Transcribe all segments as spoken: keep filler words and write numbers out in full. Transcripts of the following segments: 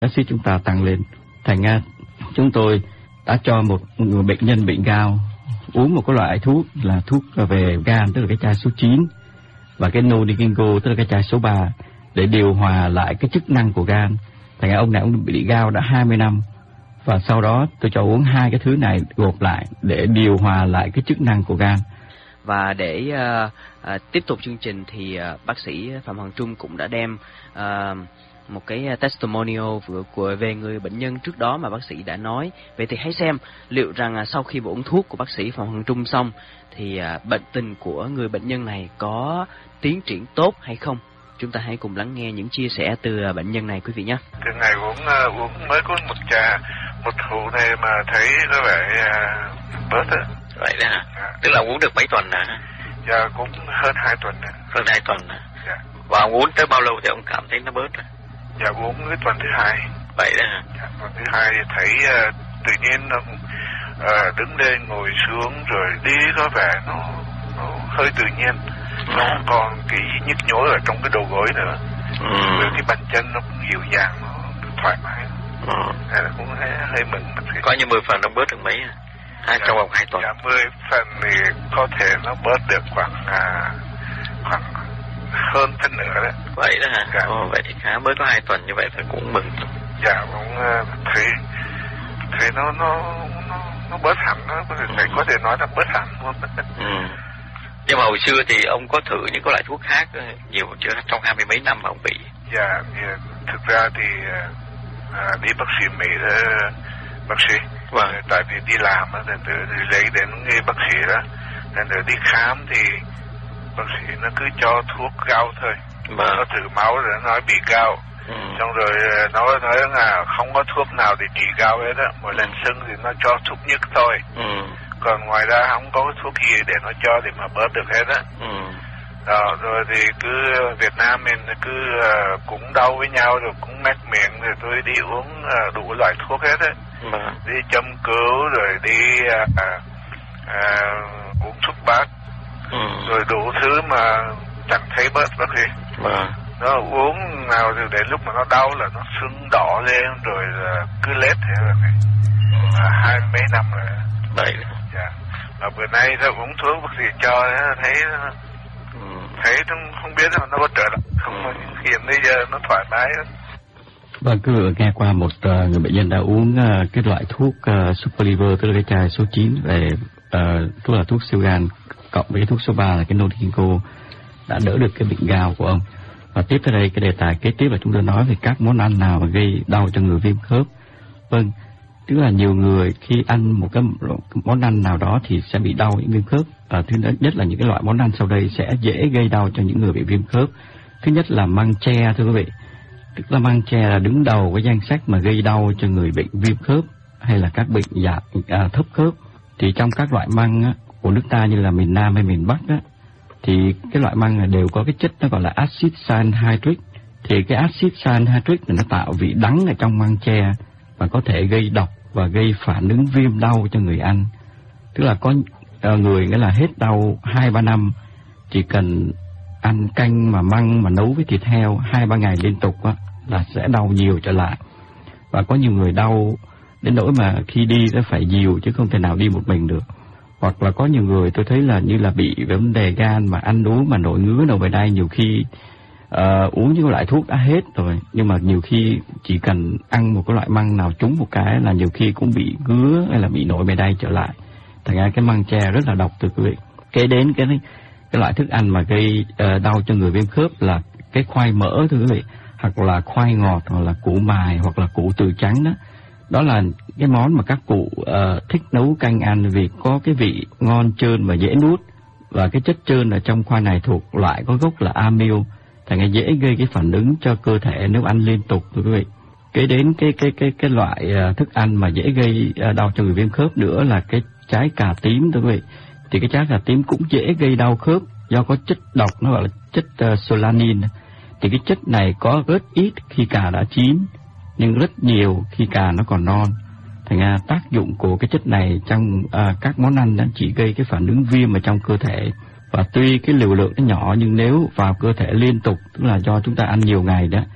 axit chúng ta tăng lên. Thành ra chúng tôi đã cho một người bệnh nhân bệnh gout uống một cái loại thuốc là thuốc về gan, tức là cái chai số chín, và cái Nodigingo, tức là cái chai số ba, để điều hòa lại cái chức năng của gan. Thành ra ông này ông bị gout đã hai mươi năm, và sau đó tôi cho uống hai cái thứ này gộp lại để điều hòa lại cái chức năng của gan. Và để uh, uh, tiếp tục chương trình thì uh, bác sĩ Phạm Hoàng Trung cũng đã đem uh, một cái testimonial của, của về người bệnh nhân trước đó mà bác sĩ đã nói. Vậy thì hãy xem liệu rằng uh, sau khi uống thuốc của bác sĩ Phạm Hoàng Trung xong thì uh, bệnh tình của người bệnh nhân này có tiến triển tốt hay không. Chúng ta hãy cùng lắng nghe những chia sẻ từ uh, bệnh nhân này quý vị nhé. Từ ngày uống uh, uống mới có một trà một hũ này mà thấy có vẻ uh, bớt á. Vậy đó hả? À. Tức là uống được mấy tuần hả? Dạ cũng hơn hai tuần rồi. Hơn hai tuần hả? Dạ. Và ông uống tới bao lâu thì ông cảm thấy nó bớt rồi? Dạ uống cái tuần thứ hai. Vậy đó hả? Dạ, tuần thứ hai thì thấy uh, tự nhiên nó uh, đứng lên ngồi xuống rồi đi có vẻ nó, nó hơi tự nhiên. Ừ. Nó không còn cái nhức nhối ở trong cái đầu gối nữa. Ừ. Với cái bàn chân nó cũng dịu dàng, nó thoải mái. Ừ. Nên là cũng hơi, hơi mừng. Coi như mười phần nó bớt được mấy hả? Hai dạ, trong vòng hai tuần. Dạ mười phần thì có thể nó bớt được khoảng à, khoảng hơn phân nửa đấy. Vậy đó hả? Dạ. Ồ, vậy thì khá, mới có hai tuần như vậy thì cũng mừng. Dạ cũng uh, thấy thấy nó nó nó nó bớt hẳn, nó có thể ừ. có thể nói là bớt hẳn luôn. Ừ. Nhưng mà hồi xưa thì ông có thử những cái loại thuốc khác nhiều chưa, trong hai mươi mấy năm mà ông bị? Dạ thì thực ra thì uh, đi bác sĩ Mỹ uh, bác sĩ. Vâng. Tại vì đi làm nên từ lấy đến người bác sĩ đó, nên để đi khám thì bác sĩ nó cứ cho thuốc gout thôi. Vâng. Nó thử máu rồi nó nói bị gout. Ừ. Xong rồi nó nói là không có thuốc nào để trị gout hết á. Mỗi lần sưng thì nó cho thuốc nhức thôi. Ừ. Còn ngoài ra không có thuốc gì để nó cho để mà bớt được hết á. Ừ. Đó, rồi thì cứ Việt Nam mình cứ uh, cũng đau với nhau rồi cũng mát miệng, rồi tôi đi uống uh, đủ loại thuốc hết á. Ừ. Đi châm cứu rồi đi uh, uh, uống thuốc bắc. Ừ. Rồi đủ thứ mà chẳng thấy bớt bớt gì. Ừ. Nó uống nào thì đến lúc mà nó đau là nó sưng đỏ lên rồi uh, cứ lết thế rồi này. Uh, hai mấy năm rồi. Đấy. Dạ. Mà bữa nay tôi uống thuốc bác sĩ cho thấy thấy không, không biết là nó có trở lại không, ừ. Hiện bây giờ nó thoải mái lắm. Vâng, cứ nghe qua một uh, người bệnh nhân đã uống uh, cái loại thuốc uh, Super Liver, tức là cái chai số chín về uh, thuốc là thuốc siêu gan cộng với cái thuốc số ba là cái Nodigingo đã đỡ được cái bệnh gout của ông. Và tiếp tới đây cái đề tài kế tiếp là chúng tôi nói về các món ăn nào mà gây đau cho người viêm khớp. Vâng, tức là nhiều người khi ăn một cái món ăn nào đó thì sẽ bị đau những viêm khớp. À, thứ nhất là những cái loại món ăn sau đây sẽ dễ gây đau cho những người bị viêm khớp. Thứ nhất là măng tre, thưa quý vị. Tức là măng tre là đứng đầu cái danh sách mà gây đau cho người bệnh viêm khớp hay là các bệnh dạ, à, thấp khớp. Thì trong các loại măng á, của nước ta như là miền Nam hay miền Bắc á, thì cái loại măng này đều có cái chất nó gọi là axit cyanhydric. Thì cái axit cyanhydric này nó tạo vị đắng ở trong măng tre và có thể gây độc và gây phản ứng viêm đau cho người ăn. Tức là có uh, người nghĩa là hết đau hai ba năm chỉ cần ăn canh mà măng mà nấu với thịt heo hai ba ngày liên tục á, là sẽ đau nhiều trở lại. Và có nhiều người đau đến nỗi mà khi đi nó phải dìu chứ không thể nào đi một mình được. Hoặc là có nhiều người tôi thấy là như là bị vấn đề gan mà ăn uống mà nổi ngứa đầu bên đây, nhiều khi uh, uống những loại thuốc đã hết rồi nhưng mà nhiều khi chỉ cần ăn một cái loại măng nào trúng một cái là nhiều khi cũng bị ngứa hay là bị nổi bề đay trở lại. Thành ra cái măng tre rất là độc, thưa quý vị. Kế đến cái cái loại thức ăn mà gây uh, đau cho người viêm khớp là cái khoai mỡ, thưa quý vị, hoặc là khoai ngọt, hoặc là củ mài, hoặc là củ từ trắng đó. Đó là cái món mà các cụ uh, thích nấu canh ăn vì có cái vị ngon trơn và dễ nuốt. Và cái chất trơn ở trong khoai này thuộc loại có gốc là amyl, thành ra dễ gây cái phản ứng cho cơ thể nếu ăn liên tục, thưa quý vị. Kế đến cái cái cái cái loại uh, thức ăn mà dễ gây uh, đau cho người viêm khớp nữa là cái trái cà tím, thưa quý vị. Thì cái trái cà tím cũng dễ gây đau khớp do có chất độc nó gọi là chất uh, solanin. Thì cái chất này có rất ít khi cà đã chín nhưng rất nhiều khi cà nó còn non. Thành ra tác dụng của cái chất này trong à, các món ăn đó chỉ gây cái phản ứng viêm ở trong cơ thể. Và tuy cái liều lượng nó nhỏ nhưng nếu vào cơ thể liên tục, tức là do chúng ta ăn nhiều ngày đó,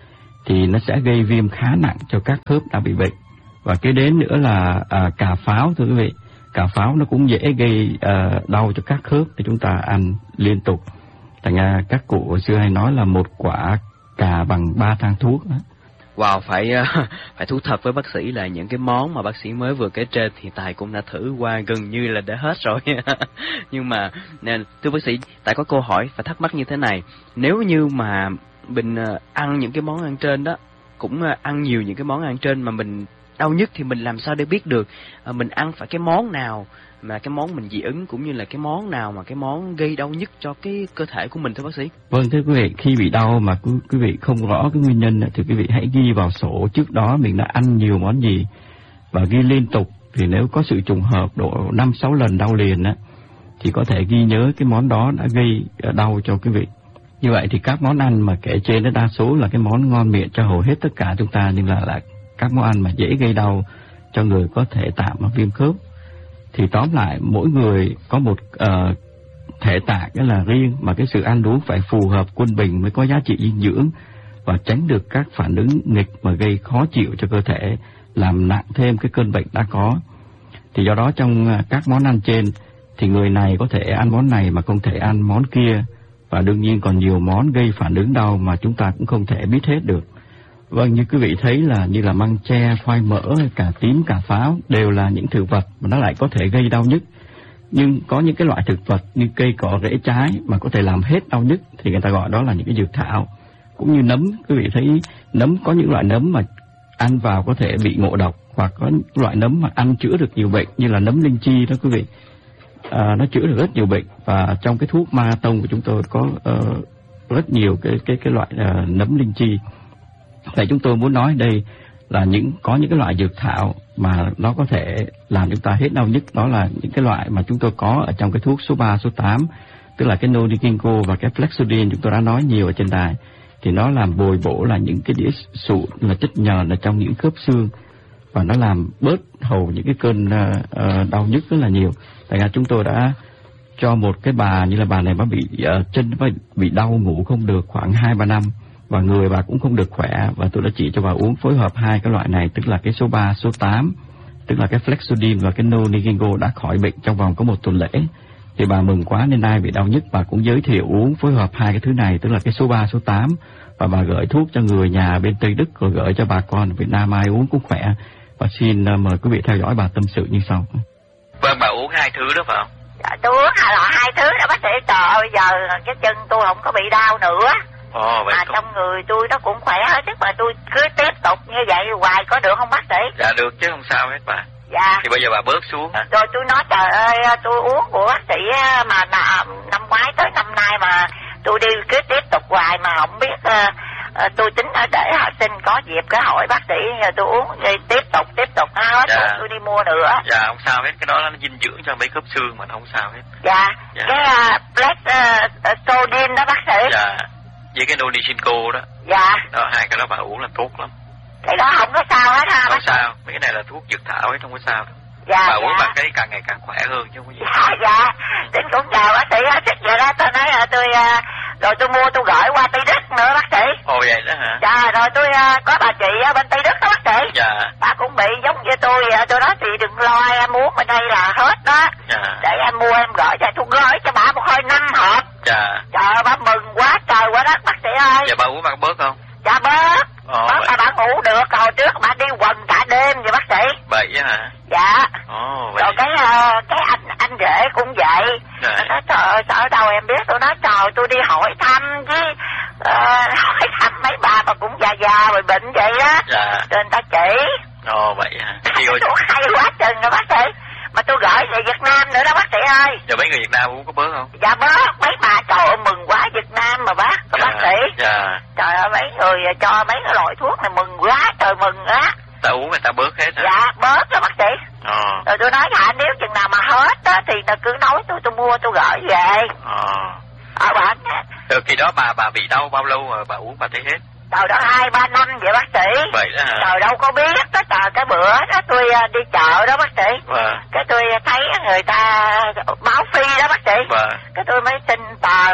thì nó sẽ gây viêm khá nặng cho các khớp đã bị bệnh. Và kế đến nữa là à, cà pháo thưa quý vị. Cà pháo nó cũng dễ gây à, đau cho các khớp để chúng ta ăn liên tục. Thành ra các cụ hồi xưa hay nói là một quả cà bằng ba thang thuốc. Wow, phải phải thú thật với bác sĩ là những cái món mà bác sĩ mới vừa kể trên thì Tài cũng đã thử qua gần như là đã hết rồi. Nhưng mà nè, thưa bác sĩ, Tài có câu hỏi và thắc mắc như thế này: nếu như mà mình ăn những cái món ăn trên đó, cũng ăn nhiều những cái món ăn trên mà mình đau nhức thì mình làm sao để biết được à, mình ăn phải cái món nào mà cái món mình dị ứng, cũng như là cái món nào mà cái món gây đau nhức cho cái cơ thể của mình thưa bác sĩ? Vâng, thưa quý vị, khi bị đau mà quý, quý vị không rõ cái nguyên nhân thì quý vị hãy ghi vào sổ trước đó mình đã ăn nhiều món gì và ghi liên tục. Thì nếu có sự trùng hợp độ năm sáu lần đau liền á thì có thể ghi nhớ cái món đó đã gây đau cho quý vị. Như vậy thì các món ăn mà kể trên đó đa số là cái món ngon miệng cho hầu hết tất cả chúng ta, nhưng là là các món ăn mà dễ gây đau cho người có thể tạm và viêm khớp. Thì tóm lại mỗi người có một uh, thể tạng rất là riêng, mà cái sự ăn uống phải phù hợp quân bình mới có giá trị dinh dưỡng và tránh được các phản ứng nghịch mà gây khó chịu cho cơ thể, làm nặng thêm cái cơn bệnh đã có. Thì do đó trong các món ăn trên thì người này có thể ăn món này mà không thể ăn món kia, và đương nhiên còn nhiều món gây phản ứng đau mà chúng ta cũng không thể biết hết được. Vâng, như quý vị thấy là như là măng tre, khoai mỡ, cà tím, cà pháo đều là những thực vật mà nó lại có thể gây đau nhức. Nhưng có những cái loại thực vật như cây cỏ rễ trái mà có thể làm hết đau nhức thì người ta gọi đó là những cái dược thảo. Cũng như nấm, quý vị thấy nấm, có những loại nấm mà ăn vào có thể bị ngộ độc, hoặc có những loại nấm mà ăn chữa được nhiều bệnh như là nấm linh chi đó quý vị. À, nó chữa được rất nhiều bệnh, và trong cái thuốc ma tông của chúng tôi có uh, rất nhiều cái cái cái loại uh, nấm linh chi. Vậy chúng tôi muốn nói đây là những có những cái loại dược thảo mà nó có thể làm chúng ta hết đau nhức, đó là những cái loại mà chúng tôi có ở trong cái thuốc số ba, số tám, tức là cái Nodiginco và cái Flexodin chúng tôi đã nói nhiều ở trên đài. Thì nó làm bồi bổ là những cái đĩa sụn, là chất nhờn ở trong những khớp xương, và nó làm bớt hầu những cái cơn uh, uh, đau nhức rất là nhiều. Tại ra chúng tôi đã cho một cái bà như là bà này bà bị uh, chân bà bị đau ngủ không được khoảng hai ba năm, và người bà cũng không được khỏe, và tôi đã chỉ cho bà uống phối hợp hai cái loại này, tức là cái số ba, số tám, tức là cái Flexodin và cái Nodiginco, đã khỏi bệnh trong vòng có một tuần lễ. Thì bà mừng quá nên ai bị đau nhức bà cũng giới thiệu uống phối hợp hai cái thứ này, tức là cái số ba, số tám, và bà gửi thuốc cho người nhà bên Tây Đức rồi gửi cho bà con Việt Nam ai uống cũng khỏe. Và xin uh, mời quý vị theo dõi bà tâm sự như sau. Vâng, bà uống hai thứ đó phải không? Dạ, tôi uống hai loại hai thứ đó bác sĩ. Trời ơi, giờ cái chân tôi không có bị đau nữa. Ồ, vậy mà không? Trong người tôi nó cũng khỏe hết, tức mà tôi cứ tiếp tục như vậy hoài có được không bác sĩ? Dạ được chứ, không sao hết bà. Dạ. Thì bây giờ bà bớt xuống. Rồi tôi nói trời ơi, tôi uống của bác sĩ mà năm ngoái tới năm nay mà tôi đi cứ tiếp tục hoài mà không biết. Uh, uh, tôi tính để họ xin có dịp cái hỏi bác sĩ tôi uống đi tiếp tục tiếp tục hết. Dạ. Tôi đi mua nữa. Dạ không sao hết, cái đó là nó dinh dưỡng cho mấy khớp xương mà không sao hết. Dạ, dạ. Cái uh, Black uh, Sodium đó bác sĩ. Dạ, với cái Nodiginco đó. Dạ. Đó, hai cái đó bà uống là tốt lắm. Cái đó không có sao hết ha? Không sao, mấy cái này là thuốc dược thảo hết, không có sao đâu. Dạ, bà dạ. uống bà cái càng ngày càng khỏe hơn chứ không có gì. Dạ, dạ. Tính cũng chào bác sĩ hết sức vậy đó. Tôi nói là tôi uh, rồi tôi mua tôi gửi qua Tây Đức nữa bác sĩ. Ồ vậy đó hả? Dạ, rồi tôi uh, có bà chị ở bên Tây Đức đó bác sĩ. Dạ. Bà cũng bị giống như tôi, tôi nói chị đừng lo, em uống bên đây là hết đó. Dạ. Để em mua em gửi cho, tôi gửi cho bà một hơi năm hộp. Dạ. Trời ơi, bà mừng quá trời quá đất bác sĩ ơi. Dạ bà uống bà có bớt không? Dạ bớt. Ồ, bớt mà bà ngủ được, hồi trước bà đi quần cả đêm vậy bác sĩ. Vậy hả? Dạ. Ồ, vậy. Rồi cái uh, cái anh anh rể cũng vậy. Dạ. Nó nói trời ơi, sợ đâu em biết. Tôi nói trời, tôi đi hỏi thăm chứ uh, hỏi thăm mấy bà mà cũng già già rồi bệnh vậy đó. Dạ. Rồi người ta chỉ. Ồ vậy hả? Thì rồi... Thuốc hay quá chừng rồi bác sĩ. Mà tôi gửi về Việt Nam nữa đó bác sĩ ơi. Giờ mấy người Việt Nam uống có bớt không? Dạ bớt. Mấy bà trời ơi mừng quá Việt Nam mà bác. Dạ. Bác sĩ. Dạ. Trời ơi mấy người cho mấy cái loại thuốc này mừng quá trời mừng á. Ta uống người ta bớt hết hả? Dạ bớt đó bác sĩ. Ờ. Rồi tôi nói hả, nếu chừng nào mà hết á thì ta cứ nói tôi tôi mua tôi gửi về. Ờ. Ở bạn. Từ khi đó bà bà bị đau bao lâu rồi bà uống bà thấy hết? Trời đó hai ba năm vậy bác sĩ. Vậy đó hả? Trời đâu có biết đó. Trời cái bữa đó tôi đi chợ đó bác sĩ. Vâng. Cái tôi thấy người ta báo phi đó bác sĩ. Vâng. Cái tôi mới xin tờ.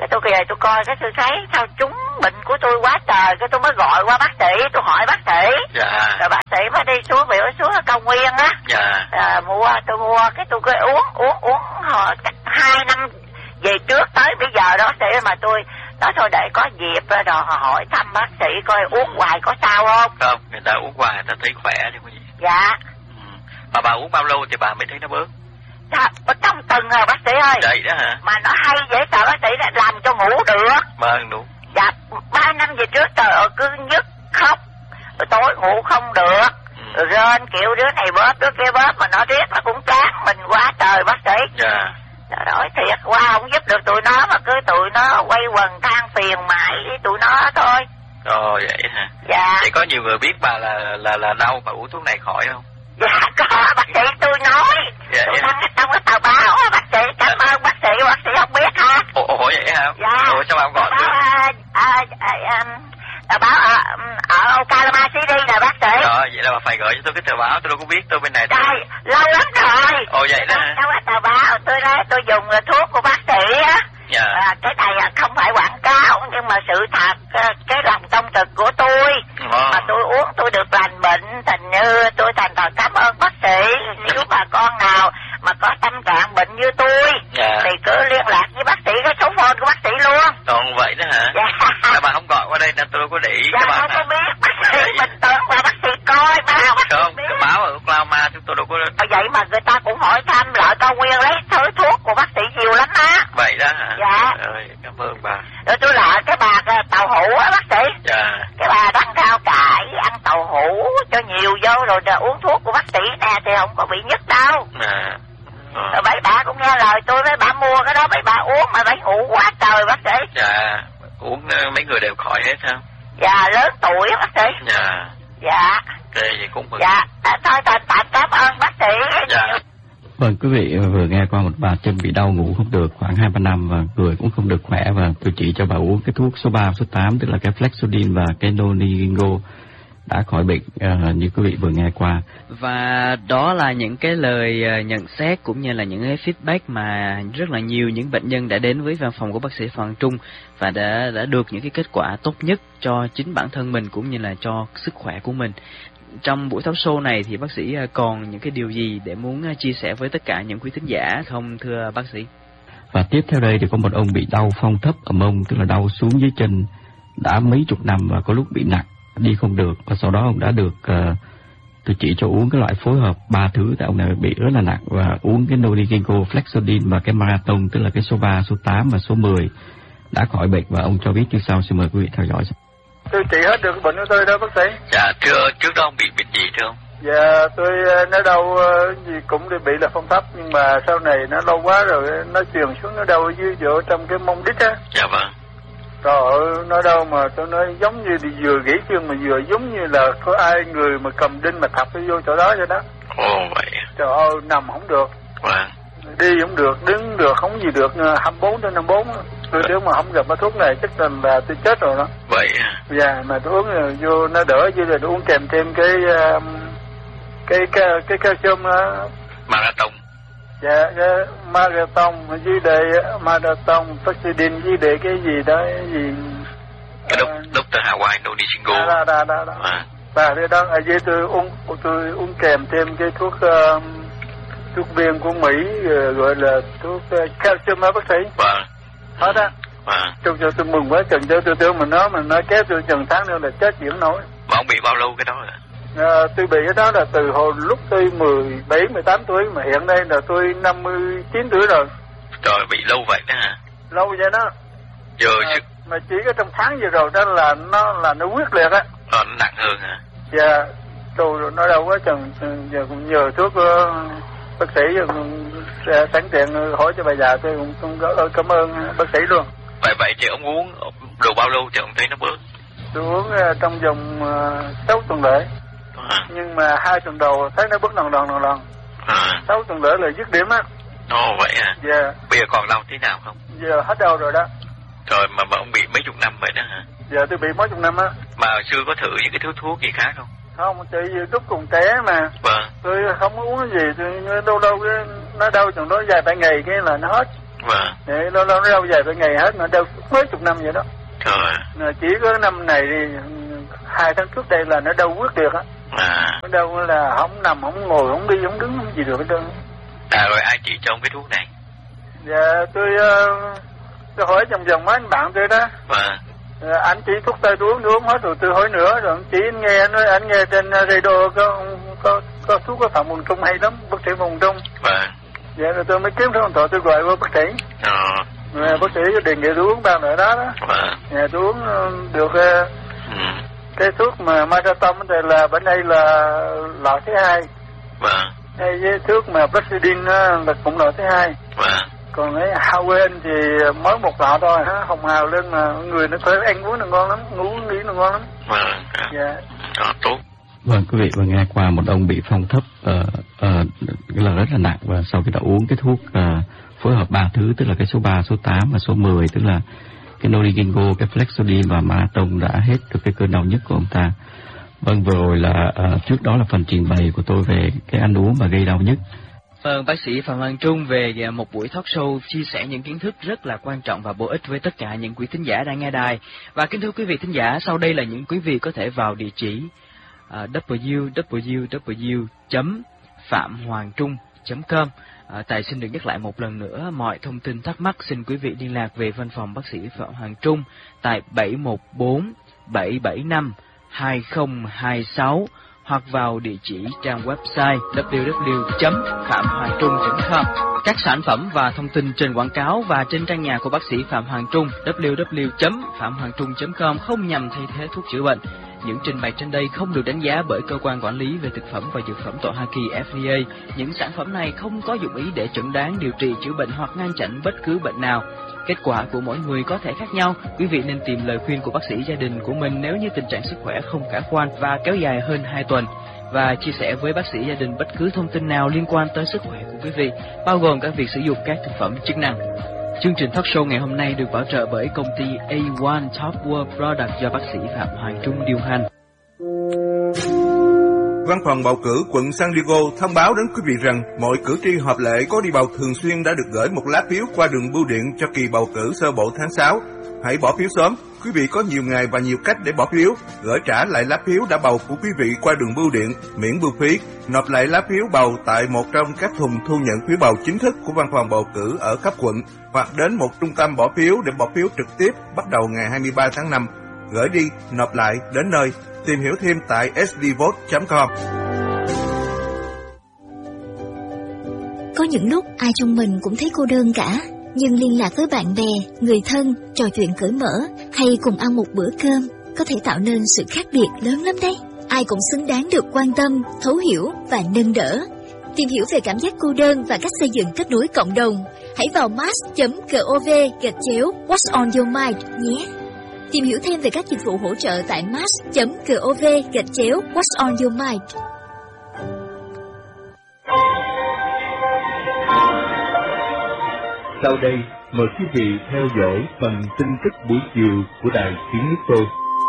Cái tôi về tôi coi cái tôi thấy sao chúng bệnh của tôi quá trời, cái tôi mới gọi qua bác sĩ, tôi hỏi bác sĩ. Dạ. Rồi bác sĩ mới đi xuống biểu xuống ở Cao Nguyên á. Dạ. À, mua tôi mua cái tôi cứ uống uống uống họ hai năm về trước tới bây giờ đó bác sĩ mà tôi nói thôi để có dịp rồi hỏi thăm bác sĩ coi uống hoài có sao không. Không, người ta uống hoài người ta thấy khỏe chứ có gì. Dạ. Ừ. Mà bà uống bao lâu thì bà mới thấy nó bớt? Dạ, trong tuần rồi bác sĩ ơi. Vậy đó hả? Mà nó hay dễ sợ bác sĩ đã làm cho ngủ được. Vâng, đúng. Dạ, ba năm về trước trời ơi cứ nhức khóc, rồi tối ngủ không được, ừ. Rồi rên kiểu đứa này bóp đứa kia bóp mà nó riết nó cũng chán mình quá trời bác sĩ. Dạ. Nói thiệt qua không giúp được tụi nó mà cứ tụi nó quay quần than phiền mãi với tụi nó thôi. Ồ vậy hả? Dạ. Vậy có nhiều người biết bà là là là đau mà uống thuốc này khỏi không? Dạ có bác sĩ tôi nói. Dạ, tôi đăng trong cái tờ báo bác sĩ cảm dạ. ơn bác sĩ bác sĩ không biết hả? Ồ, ồ vậy hả? Dạ. Ủa sao ông gọi tôi? À, à, à, à, tờ báo ở ở Oklahoma City nè bác sĩ. Rồi vậy là bà phải gửi cho tôi cái tờ báo, tôi đâu có biết, tôi bên này. Trời, tôi... lâu lắm rồi. Ồ vậy đó hả? Trong cái tờ báo tôi nói tôi dùng thuốc của bác sĩ á. Dạ. À, cái này không phải quảng cáo nhưng mà sự thật cái lòng tâm thực của tôi. Ờ. Mà tôi uống tôi được lành bệnh, thành như tôi thành thật cảm ơn bác sĩ. Nếu bà con nào mà có tâm trạng bệnh như tôi dạ. Thì cứ liên lạc với bác sĩ cái số phone của bác sĩ luôn. Còn vậy đó hả? Dạ. Mà bà không gọi qua đây nên tôi có để ý. Dạ không có biết bác sĩ bình tĩnh và bác sĩ coi báo. Không, cái báo ở Oklahoma chúng tôi đâu có. Vậy mà người ta cũng hỏi thăm lại Cao Nguyên lấy thứ thuốc của bác sĩ nhiều lắm á. Vậy đó hả? Dạ. Rồi cảm ơn bà. Rồi tôi lại cái bà tàu hũ á bác sĩ. Dạ. Cái bà đăng cao cải ăn tàu hũ cho nhiều vô rồi uống thuốc của bác sĩ nè thì không có bị nhức đâu. À. À. Rồi mấy bà cũng nghe lời tôi mấy bà mua cái đó mấy bà uống mà phải ngủ quá trời bác sĩ. Dạ. Uống mấy người đều khỏi hết sao? Dạ lớn tuổi bác sĩ. Dạ. Dạ. Thế vậy cũng mừng. Dạ. À, thôi thành thật cảm ơn bác sĩ. Dạ. Vâng, quý vị vừa nghe qua một bà chân bị đau ngủ không được khoảng hai ba năm và người cũng không được khỏe, và tôi chỉ cho bà uống cái thuốc số ba, số tám tức là cái Flexodin và cái Nonigingo đã khỏi bệnh uh, như quý vị vừa nghe qua. Và đó là những cái lời uh, nhận xét cũng như là những cái feedback mà rất là nhiều những bệnh nhân đã đến với văn phòng của bác sĩ Phạm Trung và đã đã được những cái kết quả tốt nhất cho chính bản thân mình cũng như là cho sức khỏe của mình. Trong buổi talk show này thì bác sĩ còn những cái điều gì để muốn chia sẻ với tất cả những quý thính giả không thưa bác sĩ? Và tiếp theo đây thì có một ông bị đau phong thấp ở mông, tức là đau xuống dưới chân đã mấy chục năm và có lúc bị nặng, đi không được, và sau đó ông đã được uh, tôi chỉ cho uống cái loại phối hợp ba thứ, tại ông này bị rất là nặng, và uống cái Nonigingo, Flexodin và cái Marathon tức là cái số ba, số tám và số mười đã khỏi bệnh, và ông cho biết như sau. Xin mời quý vị theo dõi. Tôi trị hết được bệnh của tôi đó bác sĩ. Dạ, trước, trước đó ông bị bệnh gì thưa ông? Dạ, tôi nó đau gì cũng bị là phong thấp, nhưng mà sau này nó lâu quá rồi nó truyền xuống, nó đau dưới chỗ trong cái mông đít á. Dạ vâng. Trời ơi, nó đau mà tôi nói giống như vừa gãy chân mà vừa giống như là có ai người mà cầm đinh mà thọc vô chỗ đó vậy đó. Ồ vậy. Trời ơi, nằm không được. Vâng. Đi không được, đứng được, không gì được, hai mươi bốn trên năm mươi bốn. Tôi nếu mà không gặp cái thuốc này chắc là, là tôi chết rồi đó. Vậy à? Dạ, mà tôi uống vô nó đỡ, chứ là tôi uống kèm thêm cái cái cái cái calcium đó. Marathon. Dạ, cái Marathon với đề Marathon, Flexodin với đề cái gì đó, cái gì cái đốc uh, doctor Hawaii Nonigingo. Đó, đó, đó, đó. À. Và cái đó ở dưới tôi uống tôi uống kèm thêm cái thuốc uh, thuốc viên của Mỹ uh, gọi là thuốc uh, calcium đó bác sĩ. Vâng. Hết á. Vâng. Tôi cho tôi mừng quá, chừng cho tôi tưởng mà nó mà nó kéo tôi chừng tháng nữa là chết chịu nổi. Mà ông bị bao lâu cái đó rồi? À, tôi bị cái đó là từ hồi lúc tôi mười bảy, mười tám tuổi, mà hiện nay là tôi năm mươi chín tuổi rồi. Trời, bị lâu vậy đó hả? Lâu vậy đó. Giờ à, chứ... Mà chỉ có trong tháng vừa rồi đó là nó là nó quyết liệt á. Ờ, nó nặng hơn hả? Dạ, tôi nó đâu có chừng, giờ cũng nhờ thuốc uh, bác sĩ sẽ sẵn tiện hỏi cho bà già, tôi cũng, cũng cảm ơn bác sĩ luôn. Vậy vậy thì ông uống được bao lâu thì ông thấy nó bớt? Tôi uống uh, trong vòng sáu uh, tuần lễ. À. Nhưng mà hai tuần đầu thấy nó bớt lần lần lần lần. À. Sáu tuần lễ là dứt điểm á. Ồ vậy à? Dạ. Yeah. Bây giờ còn đau thế nào không? Giờ hết đau rồi đó. Trời, mà, mà ông bị mấy chục năm vậy đó hả? Giờ tôi bị mấy chục năm á. Mà xưa có thử những cái thứ thuốc gì khác không? Không, tại vì lúc cùng té mà. Vâng. Tôi không có uống cái gì, tôi đâu đâu cái nó đau chừng đó vài ba ngày cái là nó hết. Vâng. Để nó nó đâu dài tới ngày hết, nó đâu mấy chục năm vậy đó. Trời. Chỉ có năm này thì hai tháng trước đây là nó đâu quyết được á. À. Nó đâu là không nằm, không ngồi, không đi, không đứng, không gì được hết trơn. À rồi ai chỉ cho ông cái thuốc này? Dạ tôi uh, tôi hỏi vòng vòng mấy anh bạn tôi đó. Vâng. À, anh chỉ thuốc tây tôi uống, tôi uống hết rồi tôi hỏi nữa, rồi anh chỉ anh nghe anh nói anh nghe trên radio có có có thuốc có Phạm Hồng Trung hay lắm, bác sĩ Phạm Hồng Trung. Vâng. Dạ rồi tôi mới kiếm số điện thoại tôi gọi qua bác sĩ. Ờ. À, bác sĩ đề nghị tôi uống bao nữa đó đó. Vâng. Dạ tôi uống được uh, ừ. cái thuốc mà Marathon thì là bên đây là loại thứ hai. Vâng. Hay với thuốc mà Brexidin là cũng loại thứ hai. Vâng. Còn cái Hawin thì mới một lọ thôi ha, hồng hào lên mà người nó khỏe, ăn uống nó ngon lắm, ngủ nghỉ nó ngon lắm. Vâng. Dạ. Đó, tốt. Vâng, quý vị vừa nghe qua một ông bị phong thấp uh, uh, là rất là nặng, và sau khi đã uống cái thuốc uh, phối hợp ba thứ, tức là cái số ba, số tám và số mười, tức là cái Norigingo, cái Flexodin và Marathon đã hết được cái cơn đau nhức của ông ta. Vâng, vừa rồi là uh, trước đó là phần trình bày của tôi về cái ăn uống và gây đau nhức. Vâng, bác sĩ Phạm Hoàng Trung về một buổi talk show chia sẻ những kiến thức rất là quan trọng và bổ ích với tất cả những quý thính giả đang nghe đài. Và kính thưa quý vị thính giả, sau đây là những quý vị có thể vào địa chỉ uh, w w w chấm phạm hoàng trung chấm com. À, Tài xin được nhắc lại một lần nữa, mọi thông tin thắc mắc xin quý vị liên lạc về văn phòng bác sĩ Phạm Hoàng Trung tại bảy một bốn bảy bảy năm hai không hai sáu hoặc vào địa chỉ trang website w w w chấm phạm hoàng trung chấm com. Các sản phẩm và thông tin trên quảng cáo và trên trang nhà của bác sĩ Phạm Hoàng Trung w w w chấm phạm hoàng trung chấm com không nhằm thay thế thuốc chữa bệnh. Những trình bày trên đây không được đánh giá bởi cơ quan quản lý về thực phẩm và dược phẩm tại Hoa Kỳ F D A. Những sản phẩm này không có dụng ý để chẩn đoán, điều trị, chữa bệnh hoặc ngăn chặn bất cứ bệnh nào. Kết quả của mỗi người có thể khác nhau. Quý vị nên tìm lời khuyên của bác sĩ gia đình của mình nếu như tình trạng sức khỏe không khả quan và kéo dài hơn hai tuần. Và chia sẻ với bác sĩ gia đình bất cứ thông tin nào liên quan tới sức khỏe của quý vị, bao gồm cả việc sử dụng các thực phẩm chức năng. Chương trình talk show ngày hôm nay được bảo trợ bởi công ty A một Top World Product do bác sĩ Phạm Hoàng Trung điều hành. Văn phòng bầu cử quận San Diego thông báo đến quý vị rằng mọi cử tri hợp lệ có đi bầu thường xuyên đã được gửi một lá phiếu qua đường bưu điện cho kỳ bầu cử sơ bộ tháng sáu. Hãy bỏ phiếu sớm. Quý vị có nhiều ngày và nhiều cách để bỏ phiếu. Gửi trả lại lá phiếu đã bầu của quý vị qua đường bưu điện, miễn bưu phí. Nộp lại lá phiếu bầu tại một trong các thùng thu nhận phiếu bầu chính thức của văn phòng bầu cử ở cấp quận, hoặc đến một trung tâm bỏ phiếu để bỏ phiếu trực tiếp bắt đầu ngày hai mươi ba tháng năm. Gửi đi, nộp lại, đến nơi. Tìm hiểu thêm tại s d vote chấm com. Có những lúc ai trong mình cũng thấy cô đơn cả, nhưng liên lạc với bạn bè, người thân, trò chuyện cởi mở hay cùng ăn một bữa cơm có thể tạo nên sự khác biệt lớn lắm đấy. Ai cũng xứng đáng được quan tâm, thấu hiểu và nâng đỡ. Tìm hiểu về cảm giác cô đơn và cách xây dựng kết nối cộng đồng, hãy vào mass chấm gov gạch chéo What's on your mind nhé. Tìm hiểu thêm về các dịch vụ hỗ trợ tại mass chấm gov gạch chéo What's on your mind. Sau đây, mời quý vị theo dõi phần tin tức buổi chiều của Đài Tiếng Nước Tôi.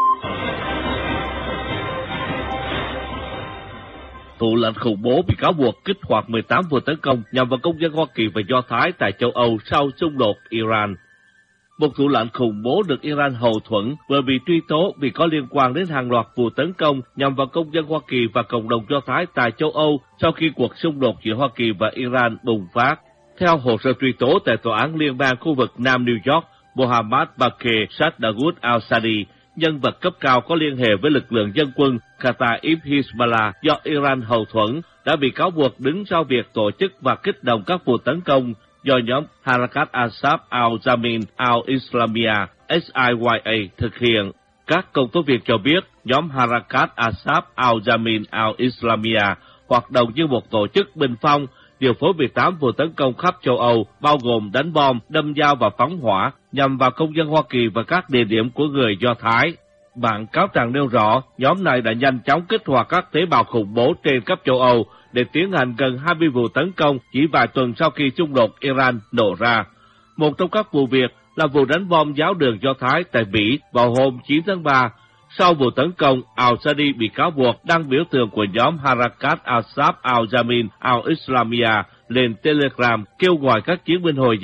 Tụ lệnh khủng bố bị cáo buộc kích hoạt mười tám vụ tấn công nhằm vào công dân Hoa Kỳ và Do Thái tại châu Âu sau xung đột Iran. Một vụ lệnh khủng bố được Iran hậu thuẫn vừa bị truy tố vì có liên quan đến hàng loạt vụ tấn công nhằm vào công dân Hoa Kỳ và cộng đồng Do Thái tại châu Âu sau khi cuộc xung đột giữa Hoa Kỳ và Iran bùng phát. Theo hồ sơ truy tố tại Tòa án Liên bang khu vực Nam New York, Mohammad Bakr Saddagood al-Sadi, nhân vật cấp cao có liên hệ với lực lượng dân quân Kataib Hezbollah do Iran hậu thuẫn, đã bị cáo buộc đứng sau việc tổ chức và kích động các vụ tấn công do nhóm Harakat Ansar al-Jamin al-Islamiyah S I Y A thực hiện. Các công tố viên cho biết nhóm Harakat Ansar al-Jamin al-Islamiyah hoạt động như một tổ chức bình phong, điều phối mười tám vụ tấn công khắp châu Âu, bao gồm đánh bom, đâm dao và phóng hỏa nhằm vào công dân Hoa Kỳ và các địa điểm của người Do Thái. Bản cáo trạng nêu rõ, nhóm này đã nhanh chóng kích hoạt các tế bào khủng bố trên khắp châu Âu để tiến hành gần hai mươi vụ tấn công chỉ vài tuần sau khi xung đột Iran nổ ra. Một trong các vụ việc là vụ đánh bom giáo đường Do Thái tại Mỹ vào hôm chín tháng ba. Sau vụ tấn công, al-Sadi bị cáo buộc đăng biểu tượng của nhóm Harakat Ansar al-Jamin al-Islamiyah lên Telegram kêu gọi các chiến binh Hồi giáo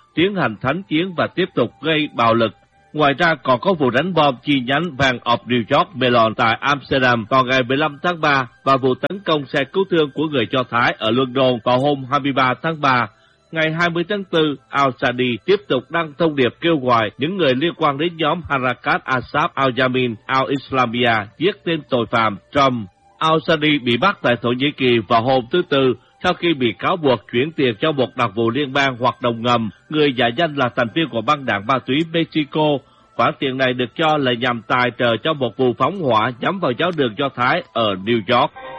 tiến hành thánh chiến và tiếp tục gây bạo lực. Ngoài ra còn có vụ đánh bom chi nhánh Bank of New York Mellon tại Amsterdam vào ngày mười lăm tháng ba và vụ tấn công xe cứu thương của người Do Thái ở London vào hôm hai mươi ba tháng ba. Ngày hai mươi tháng tư, Al-Sadi tiếp tục đăng thông điệp kêu gọi những người liên quan đến nhóm Harakat Asaf al-Yamin al-Islamiyah giết tên tội phạm Trump. Al-Sadi bị bắt tại Thổ Nhĩ Kỳ vào hôm thứ Tư sau khi bị cáo buộc chuyển tiền cho một đặc vụ liên bang hoạt động ngầm, người giả danh là thành viên của băng đảng ma túy Mexico. Khoản tiền này được cho là nhằm tài trợ cho một vụ phóng hỏa nhắm vào giáo đường Do Thái ở New York.